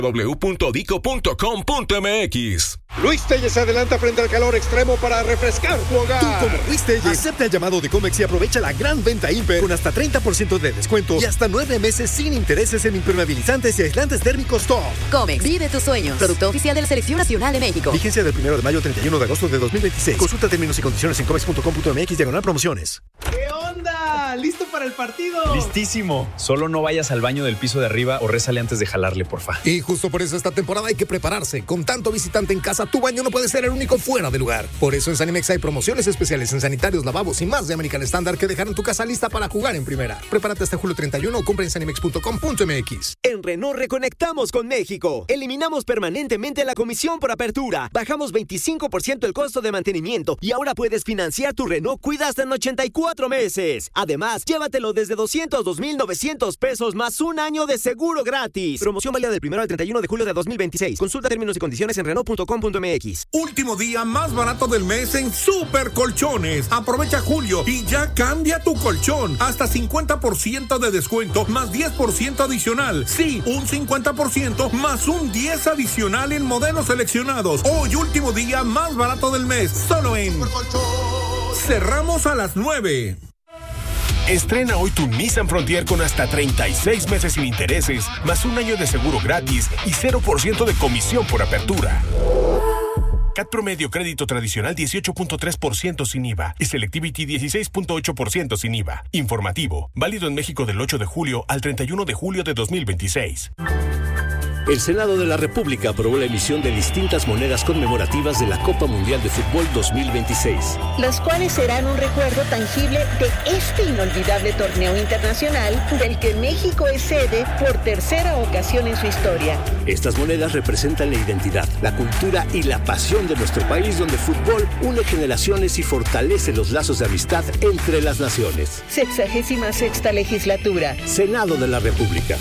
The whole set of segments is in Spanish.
www.dico.com.mx. Luis Telles se adelanta frente al calor extremo para refrescar tu hogar. Tú, como Luis Telles, acepta el llamado de Comex y aprovecha la gran venta Imper con hasta 30% de descuento y hasta 9 meses sin intereses en impermeabilizantes y aislantes térmicos top. Comex, vive tus sueños. Producto oficial de la Selección Nacional de México. Vigencia del 1 de mayo al 31 de agosto de 2026. Consulta términos y condiciones en comex.com.mx/promociones. ¿Qué onda? ¿Listo para el partido? Listísimo. Solo no vayas al baño del piso de arriba o rézale antes de jalarle, porfa. Y justo por eso esta temporada hay que prepararse. Con tanto visitante en casa, tu baño no puede ser el único fuera de lugar. Por eso en Sanimex hay promociones especiales en sanitarios, lavabos y más de American Standard que dejaron tu casa lista para jugar en primera. Prepárate hasta julio 31 o compra en sanimex.com.mx. En Renault reconectamos con México. Eliminamos permanentemente la comisión por apertura. Bajamos 25% el costo de mantenimiento y ahora puedes financiar tu Renault Kwid hasta en 84 meses. Además, llévatelo desde 202,900 pesos más un año de seguro gratis. Promoción válida del 1 al 31 de julio de 2026. Consulta términos y condiciones en Renault.com.mx. Último día más barato del mes en Super Colchones. Aprovecha julio y ya cambia tu colchón. Hasta 50% de descuento más 10% adicional. Sí, un 50% más un 10 adicional en modelos seleccionados. Hoy último día más barato del mes. Solo en Super Colchón. Cerramos a las 9. Estrena hoy tu Nissan Frontier con hasta 36 meses sin intereses, más un año de seguro gratis y 0% de comisión por apertura. CAT promedio crédito tradicional 18.3% sin IVA y Selectivity 16.8% sin IVA. Informativo, válido en México del 8 de julio al 31 de julio de 2026. El Senado de la República aprobó la emisión de distintas monedas conmemorativas de la Copa Mundial de Fútbol 2026. Las cuales serán un recuerdo tangible de este inolvidable torneo internacional del que México es sede por tercera ocasión en su historia. Estas monedas representan la identidad, la cultura y la pasión de nuestro país, donde el fútbol une generaciones y fortalece los lazos de amistad entre las naciones. 66ª legislatura. Senado de la República.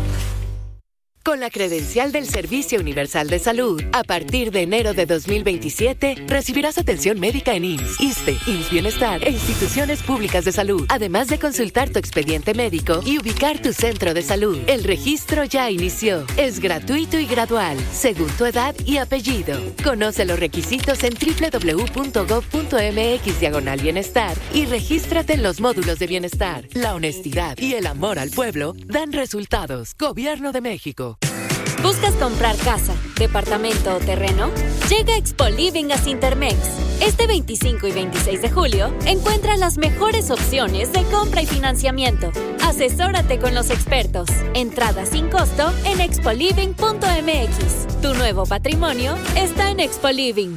Con la credencial del Servicio Universal de Salud, a partir de enero de 2027, recibirás atención médica en IMSS, ISSSTE, IMSS Bienestar e instituciones públicas de salud, además de consultar tu expediente médico y ubicar tu centro de salud. El registro ya inició. Es gratuito y gradual, según tu edad y apellido. Conoce los requisitos en www.gov.mx/bienestar y regístrate en los módulos de bienestar. La honestidad y el amor al pueblo dan resultados. Gobierno de México. ¿Buscas comprar casa, departamento o terreno? Llega Expo Living a Cintermex. Este 25 y 26 de julio, encuentra las mejores opciones de compra y financiamiento. Asesórate con los expertos. Entrada sin costo en expoliving.mx. Tu nuevo patrimonio está en Expo Living.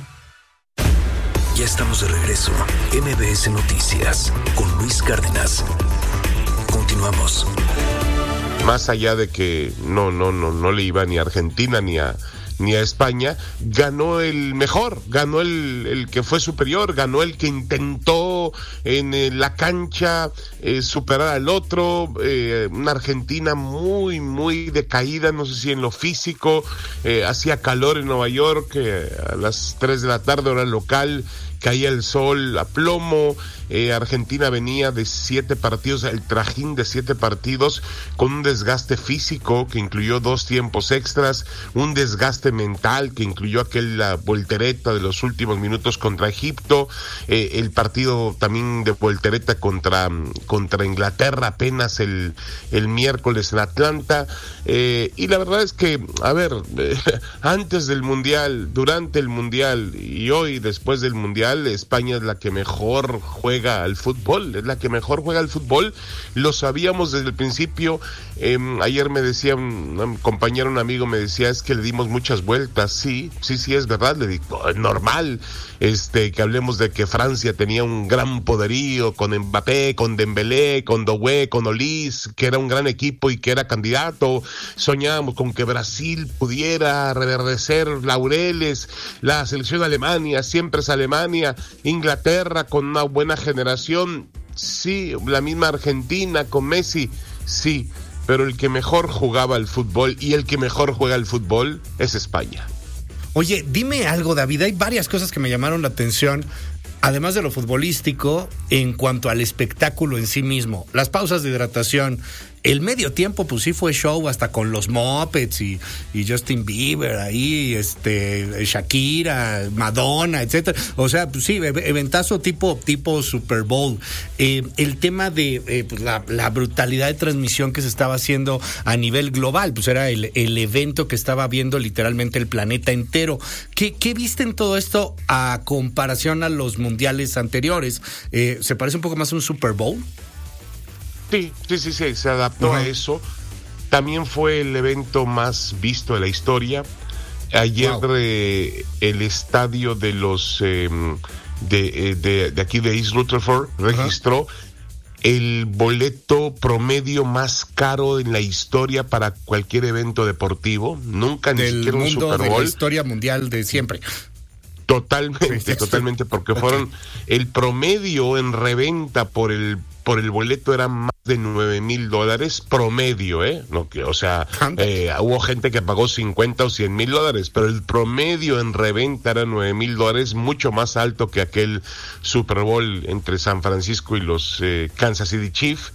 Ya estamos de regreso. MBS Noticias con Luis Cárdenas. Continuamos. Más allá de que no le iba ni a Argentina ni a España, ganó el mejor, ganó el que fue superior, ganó el que intentó en la cancha superar al otro. Una Argentina muy, muy decaída, no sé si en lo físico, hacía calor en Nueva York, a las 3 de la tarde hora local, caía el sol a plomo. Argentina venía de 7 partidos, el trajín de 7 partidos, con un desgaste físico que incluyó 2 tiempos extras, un desgaste mental que incluyó aquella voltereta de los últimos minutos contra Egipto, el partido también de voltereta contra Inglaterra apenas el miércoles en Atlanta, y la verdad es que, antes del Mundial, durante el Mundial y hoy después del Mundial, España es la que mejor juega al fútbol, es la que mejor juega al fútbol. Lo sabíamos desde el principio. Ayer me decía un compañero, un amigo, me decía, es que le dimos muchas vueltas. Sí, es verdad, le digo, es normal que hablemos de que Francia tenía un gran poderío con Mbappé, con Dembélé, con Doué, con Olís, que era un gran equipo y que era candidato. Soñábamos con que Brasil pudiera reverdecer laureles, la selección de Alemania, siempre es Alemania, Inglaterra con una buena generación, sí, la misma Argentina con Messi, sí, pero el que mejor jugaba al fútbol y el que mejor juega al fútbol es España. Oye, dime algo, David, hay varias cosas que me llamaron la atención, además de lo futbolístico, en cuanto al espectáculo en sí mismo. Las pausas de hidratación El medio tiempo, pues sí fue show, hasta con los Muppets y Justin Bieber ahí, Shakira, Madonna, etcétera. O sea, pues sí, eventazo tipo Super Bowl. El tema de pues la brutalidad de transmisión que se estaba haciendo a nivel global, pues era el evento que estaba viendo literalmente el planeta entero. ¿Qué viste en todo esto a comparación a los mundiales anteriores? ¿Se parece un poco más a un Super Bowl? Sí, se adaptó a eso. También fue el evento más visto de la historia. Ayer el estadio de los de aquí de East Rutherford registró el boleto promedio más caro en la historia para cualquier evento deportivo. Nunca ni siquiera un Super Bowl. De la historia mundial de siempre. Totalmente, porque fueron el promedio en reventa por el boleto era más de $9,000 promedio, no, o sea, hubo gente que pagó $50,000 o $100,000, pero el promedio en reventa era $9,000, mucho más alto que aquel Super Bowl entre San Francisco y los Kansas City Chiefs.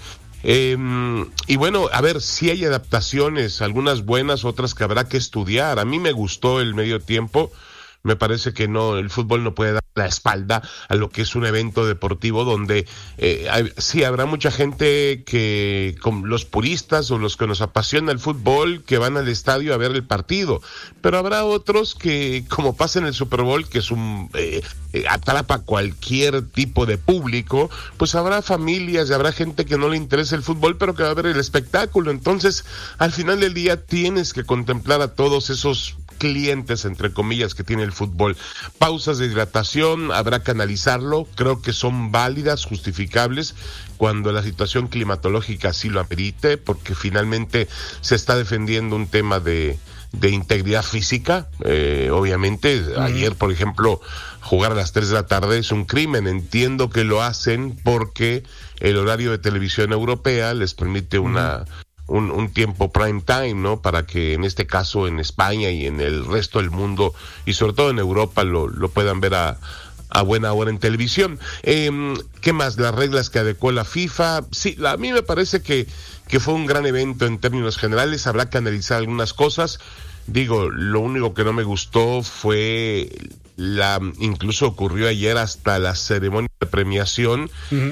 Y bueno, a ver, sí hay adaptaciones, algunas buenas, otras que habrá que estudiar. A mí me gustó el medio tiempo. Me parece que no, el fútbol no puede dar la espalda a lo que es un evento deportivo donde sí habrá mucha gente que, como los puristas o los que nos apasiona el fútbol, que van al estadio a ver el partido, pero habrá otros que, como pasa en el Super Bowl, que es atrapa cualquier tipo de público, pues habrá familias y habrá gente que no le interesa el fútbol, pero que va a ver el espectáculo. Entonces, al final del día tienes que contemplar a todos esos clientes, entre comillas, que tiene el fútbol. Pausas de hidratación, habrá que analizarlo, creo que son válidas, justificables, cuando la situación climatológica así lo amerite, porque finalmente se está defendiendo un tema de integridad física, obviamente. Ayer, por ejemplo, jugar a las 3 de la tarde es un crimen. Entiendo que lo hacen porque el horario de televisión europea les permite un tiempo prime time, ¿no? Para que en este caso en España y en el resto del mundo y sobre todo en Europa lo puedan ver a buena hora en televisión. ¿Qué más? Las reglas que adecuó la FIFA. Sí, a mí me parece que fue un gran evento en términos generales. Habrá que analizar algunas cosas. Digo, lo único que no me gustó fue incluso ocurrió ayer hasta la ceremonia de premiación,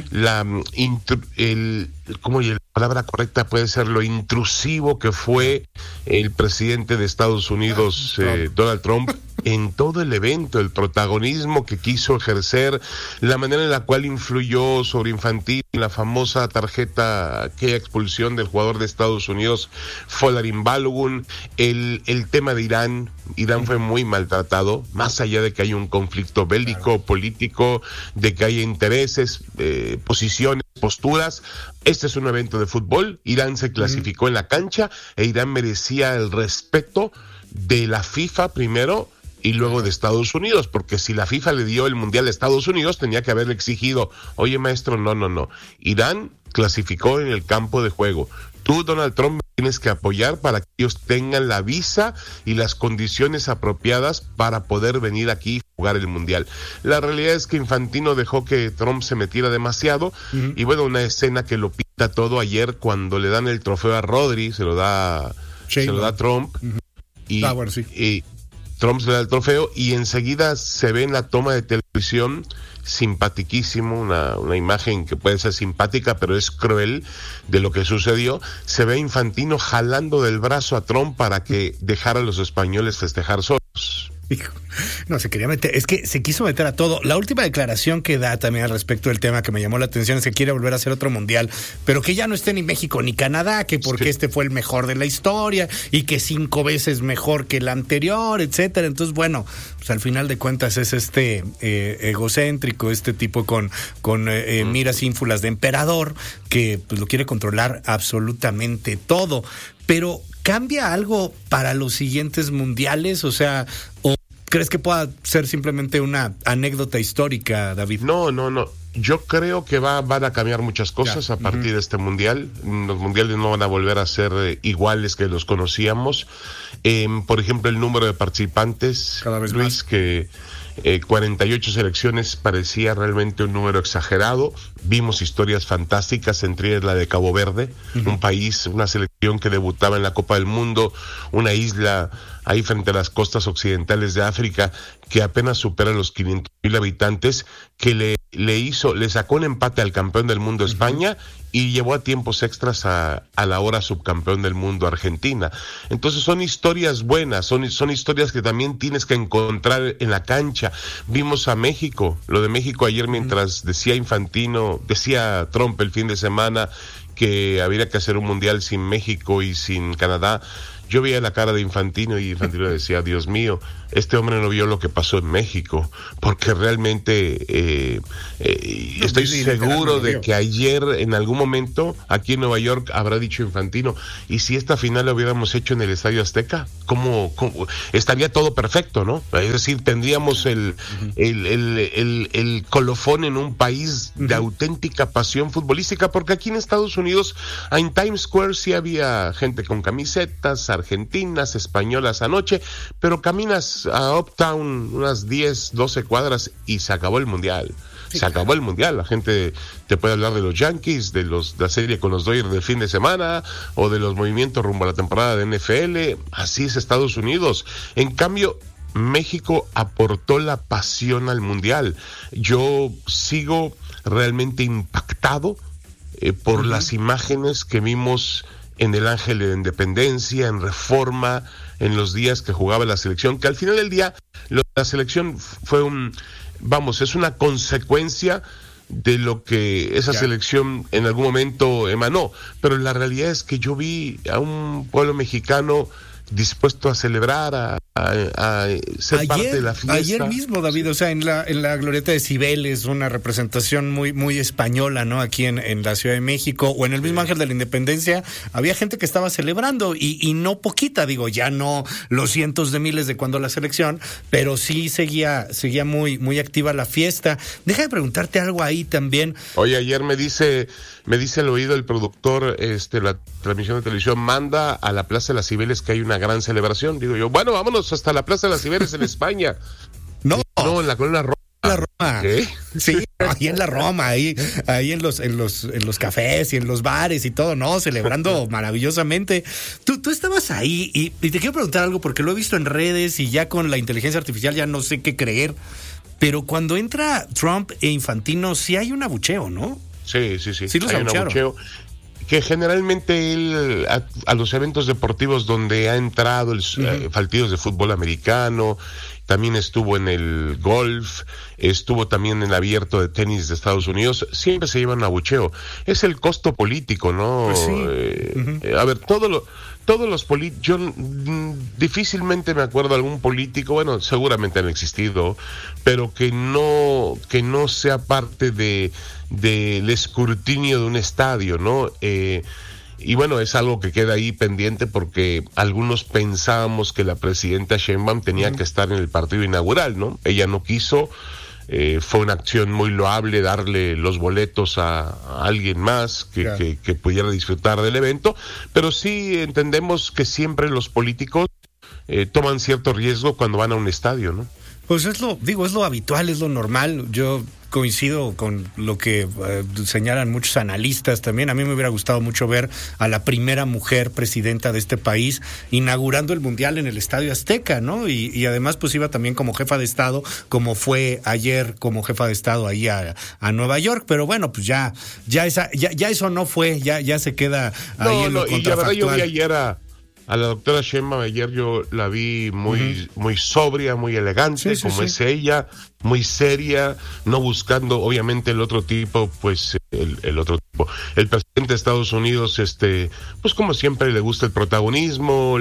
¿cómo la palabra correcta puede ser? Lo intrusivo que fue el presidente de Estados Unidos, Donald Trump, en todo el evento, el protagonismo que quiso ejercer, la manera en la cual influyó sobre Infantino, la famosa tarjeta, aquella expulsión del jugador de Estados Unidos, Folarin Balogun, el tema de Irán. Irán fue muy maltratado, más allá de que hay un conflicto bélico, político, de que hay intereses, posiciones, posturas. Este es un evento de fútbol. Irán se clasificó en la cancha e Irán merecía el respeto de la FIFA primero y luego de Estados Unidos, porque si la FIFA le dio el Mundial a Estados Unidos, tenía que haberle exigido, oye maestro, no. Irán clasificó en el campo de juego. Tú, Donald Trump, tienes que apoyar para que ellos tengan la visa y las condiciones apropiadas para poder venir aquí y jugar el Mundial. La realidad es que Infantino dejó que Trump se metiera demasiado, y bueno, una escena que lo pinta todo ayer cuando le dan el trofeo a Rodri, se lo da Trump, y Trump se le da el trofeo y enseguida se ve en la toma de televisión, simpatiquísimo, una imagen que puede ser simpática pero es cruel de lo que sucedió. Se ve Infantino jalando del brazo a Trump para que dejara a los españoles festejar solos. No, se quería meter, es que se quiso meter a todo. La última declaración que da también al respecto del tema que me llamó la atención es que quiere volver a hacer otro mundial, pero que ya no esté ni México ni Canadá, que porque este fue el mejor de la historia y que 5 veces mejor que el anterior, etcétera. Entonces, bueno, pues al final de cuentas es egocéntrico, este tipo con miras ínfulas de emperador, que pues lo quiere controlar absolutamente todo. Pero ¿cambia algo para los siguientes mundiales? O sea, ¿o crees que pueda ser simplemente una anécdota histórica, David? No. Yo creo que van a cambiar muchas cosas a partir de este mundial. Los mundiales no van a volver a ser iguales que los conocíamos. Por ejemplo, el número de participantes, cada vez Luis, más. que 48 selecciones parecía realmente un número exagerado. Vimos historias fantásticas, entre ellas la de Cabo Verde, un país, una selección que debutaba en la Copa del Mundo, una isla ahí frente a las costas occidentales de África, que apenas supera los 500,000 habitantes, que le sacó un empate al campeón del mundo España y llevó a tiempos extras a la ahora subcampeón del mundo Argentina. Entonces son historias buenas, son historias que también tienes que encontrar en la cancha. Vimos a México, lo de México ayer mientras decía Trump el fin de semana que habría que hacer un mundial sin México y sin Canadá. Yo veía la cara de Infantino y Infantino decía, Dios mío, este hombre no vio lo que pasó en México, porque realmente estoy seguro de que ayer en algún momento aquí en Nueva York habrá dicho Infantino, ¿y si esta final la hubiéramos hecho en el Estadio Azteca? ¿Cómo? Estaría todo perfecto, ¿no? Es decir, tendríamos el colofón en un país de auténtica pasión futbolística, porque aquí en Estados Unidos, en Times Square sí había gente con camisetas argentinas, españolas anoche, pero caminas a Uptown unas 10, 12 cuadras y se acabó el mundial. Se acabó el mundial. La gente te puede hablar de los Yankees, de la serie con los Dodgers del fin de semana, o de los movimientos rumbo a la temporada de NFL. Así es Estados Unidos. En cambio, México aportó la pasión al mundial. Yo sigo realmente impactado por las imágenes que vimos en el Ángel de la Independencia, en Reforma, en los días que jugaba la selección, que al final del día la selección fue es una consecuencia de lo que esa selección en algún momento emanó, pero la realidad es que yo vi a un pueblo mexicano dispuesto a celebrar, a ser parte de la fiesta. Ayer mismo, David, o sea, en la glorieta de Cibeles, una representación muy, muy española, ¿no? Aquí en la Ciudad de México, o en el mismo Ángel de la Independencia, había gente que estaba celebrando, y no poquita, digo, ya no los cientos de miles de cuando la selección, pero sí seguía muy, muy activa la fiesta. Deja de preguntarte algo ahí también. Oye, ayer me dice al oído el productor, la transmisión de televisión, manda a la Plaza de las Cibeles que hay una gran celebración. Digo yo, bueno, vámonos hasta la Plaza de las Cibeles en España. No, en la Colonia Roma. La Roma. ¿Qué? Sí, ahí en la Roma, ahí en los cafés y en los bares y todo, ¿no? Celebrando maravillosamente. Tú estabas ahí y te quiero preguntar algo porque lo he visto en redes y ya con la inteligencia artificial ya no sé qué creer. Pero cuando entra Trump e Infantino, sí hay un abucheo, ¿no? Sí. Sí los hay un abucheo. Que generalmente él a los eventos deportivos donde ha entrado, partidos de fútbol americano, también estuvo en el golf, estuvo también en el abierto de tenis de Estados Unidos, siempre se lleva un abucheo. Es el costo político, ¿no? Pues sí. A ver, todos los políticos, yo difícilmente me acuerdo de algún político, bueno, seguramente han existido, pero que no sea parte del escrutinio de un estadio, ¿no? Y bueno, es algo que queda ahí pendiente porque algunos pensábamos que la presidenta Sheinbaum tenía que estar en el partido inaugural, ¿no? Ella no quiso. Fue una acción muy loable darle los boletos a alguien más que pudiera disfrutar del evento, pero sí entendemos que siempre los políticos toman cierto riesgo cuando van a un estadio, ¿no? Pues es lo habitual, es lo normal. Yo coincido con lo que señalan muchos analistas también. A mí me hubiera gustado mucho ver a la primera mujer presidenta de este país inaugurando el Mundial en el Estadio Azteca, ¿no? Y además pues iba también como jefa de Estado, como fue ayer como jefa de Estado ahí a Nueva York, pero bueno, pues ya eso no fue, ya se queda ahí en lo contrafactual. Y la verdad yo vi ayer a la doctora Sheinbaum, ayer yo la vi muy sobria, muy elegante, es ella, muy seria, no buscando obviamente el otro tipo, pues el otro tipo. El presidente de Estados Unidos, pues como siempre le gusta el protagonismo,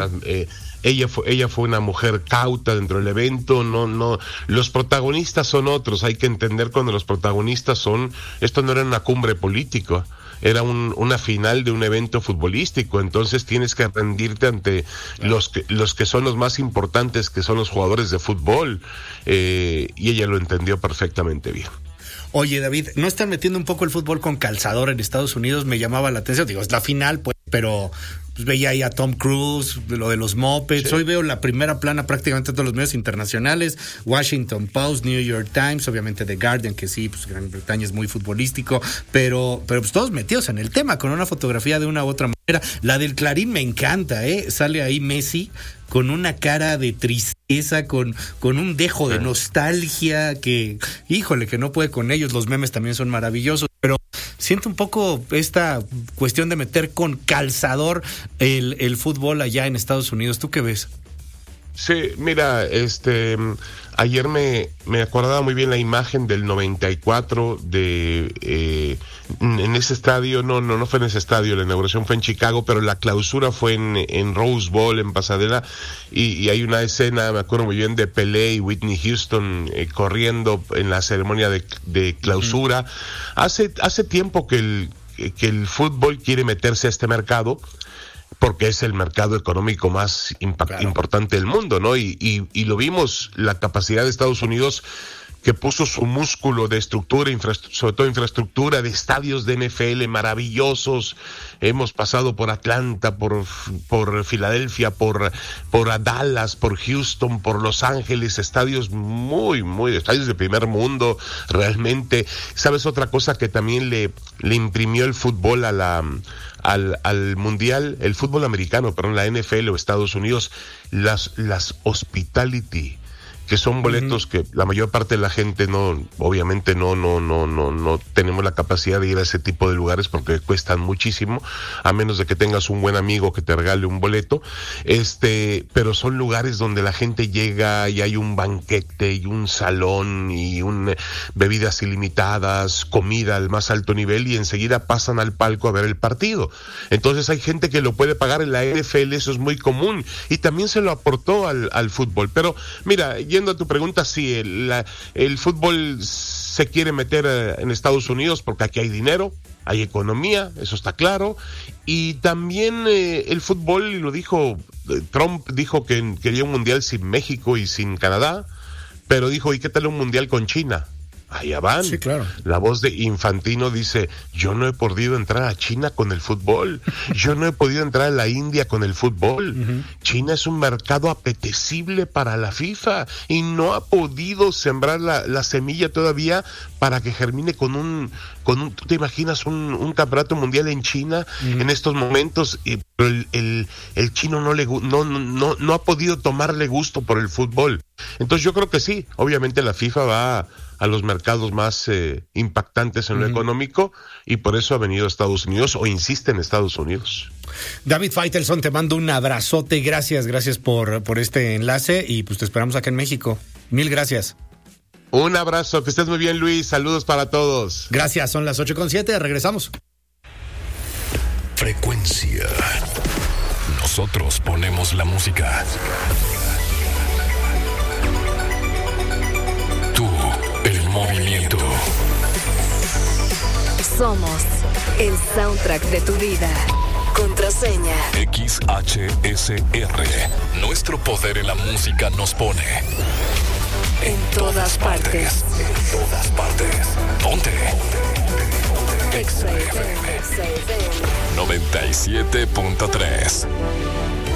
ella fue una mujer cauta dentro del evento, no, los protagonistas son otros, hay que entender cuando los protagonistas esto no era una cumbre política. Era una final de un evento futbolístico, entonces tienes que rendirte ante los que son los más importantes, que son los jugadores de fútbol, y ella lo entendió perfectamente bien. Oye, David, ¿no están metiendo un poco el fútbol con calzador en Estados Unidos? Me llamaba la atención. Digo, es la final, pues, pero pues, veía ahí a Tom Cruise, lo de los Muppets. Sí. Hoy veo la primera plana prácticamente de todos los medios internacionales. Washington Post, New York Times, obviamente The Guardian, que sí, pues Gran Bretaña es muy futbolístico, pero pues todos metidos en el tema, con una fotografía de una u otra manera. La del Clarín me encanta, ¿eh? Sale ahí Messi con una cara de tristeza, con un dejo de nostalgia que, híjole, que no puede con ellos. Los memes también son maravillosos, pero siento un poco esta cuestión de meter con calzador el fútbol allá en Estados Unidos. ¿Tú qué ves? Sí, mira, ayer me acordaba muy bien la imagen del 94 en ese estadio, no fue en ese estadio, la inauguración fue en Chicago, pero la clausura fue en Rose Bowl, en Pasadena, y hay una escena, me acuerdo muy bien, de Pelé y Whitney Houston corriendo en la ceremonia de clausura. Hace tiempo que el fútbol quiere meterse a este mercado, porque es el mercado económico más importante del mundo, ¿no? Y lo vimos, la capacidad de Estados Unidos, que puso su músculo de estructura, sobre todo infraestructura, de estadios de NFL maravillosos. Hemos pasado por Atlanta, por Filadelfia, por Dallas, por Houston, por Los Ángeles, estadios estadios de primer mundo, realmente. ¿Sabes otra cosa que también le imprimió el fútbol al mundial, el fútbol americano, la NFL o Estados Unidos? Las hospitality, que son boletos que la mayor parte de la gente obviamente no tenemos la capacidad de ir a ese tipo de lugares porque cuestan muchísimo, a menos de que tengas un buen amigo que te regale un boleto, pero son lugares donde la gente llega y hay un banquete y un salón y bebidas ilimitadas, comida al más alto nivel, y enseguida pasan al palco a ver el partido. Entonces hay gente que lo puede pagar. En la NFL eso es muy común y también se lo aportó al fútbol. Pero mira, yendo a tu pregunta, sí, el fútbol se quiere meter en Estados Unidos porque aquí hay dinero, hay economía, eso está claro, y también el fútbol, y lo dijo Trump, dijo que quería un mundial sin México y sin Canadá, pero dijo, ¿y qué tal un mundial con China? Allá van. Sí, claro. La voz de Infantino dice, yo no he podido entrar a China con el fútbol, yo no he podido entrar a la India con el fútbol. China es un mercado apetecible para la FIFA y no ha podido sembrar la semilla todavía para que germine con un ¿tú te imaginas un campeonato mundial en China en estos momentos? Pero el chino no ha podido tomarle gusto por el fútbol. Entonces yo creo que sí, obviamente la FIFA va a los mercados más impactantes en lo económico, y por eso ha venido a Estados Unidos, o insiste en Estados Unidos. David Faitelson, te mando un abrazote, gracias por este enlace, y pues te esperamos acá en México. Mil gracias. Un abrazo, que estés muy bien, Luis, saludos para todos. Gracias, son las 8:07, regresamos. Frecuencia. Nosotros ponemos la música. Tú, el movimiento. Somos el soundtrack de tu vida. Contraseña XHSR. Nuestro poder en la música nos pone en todas partes. En todas partes. Ponte. XFM 97.3.